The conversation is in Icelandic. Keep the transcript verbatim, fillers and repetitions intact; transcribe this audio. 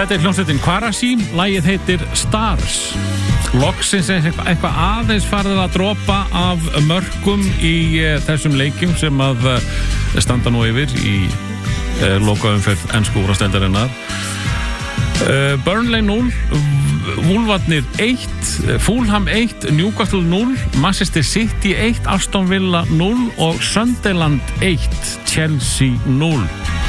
Þetta er hljómsveitin Kvarasi, lagið heitir Stars. Loksins er eitthvað aðeins farið að dropa af mörkum í uh, þessum leikjum sem að uh, standa nú yfir í uh, lokaumferð ensku úrvalsdeildarinnar. uh, Burnley núll, Wolvarnir eitt, Fulham eitt, Newcastle núll, Manchester City eitt, Aston Villa núll og Sunderland eitt, Chelsea núll.